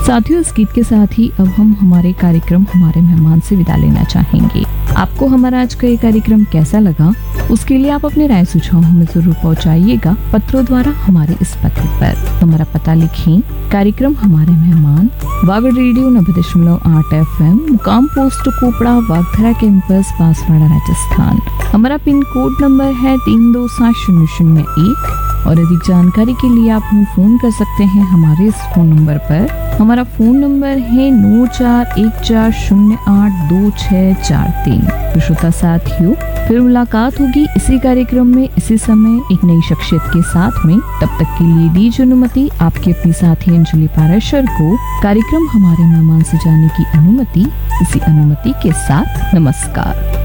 साथियों, इस गीत के साथ ही अब हम हमारे कार्यक्रम हमारे मेहमान से विदा लेना चाहेंगे। आपको हमारा आज का ये कार्यक्रम कैसा लगा, उसके लिए आप अपने राय सुझाव हमें जरूर पहुंचाइएगा पत्रों द्वारा हमारे इस पते पर। हमारा पता लिखें, कार्यक्रम हमारे मेहमान, वागड़ रेडियो 90.8 FM, मुकाम पोस्ट कोपड़ा, वागधरा कैंपस, बांसवाड़ा, राजस्थान। हमारा पिन कोड नंबर है 327001 और अधिक जानकारी के लिए आप हमें फोन कर सकते हैं हमारे इस फोन नंबर पर। हमारा फोन नंबर है 9414082643। तो श्रोता साथियों, फिर मुलाकात होगी इसी कार्यक्रम में इसी समय एक नई शख्सियत के साथ में। तब तक के लिए दीजिए अनुमति आपके अपनी साथी अंजलि पाराशर को कार्यक्रम हमारे मेहमान से जाने की अनुमति। इसी अनुमति के साथ नमस्कार।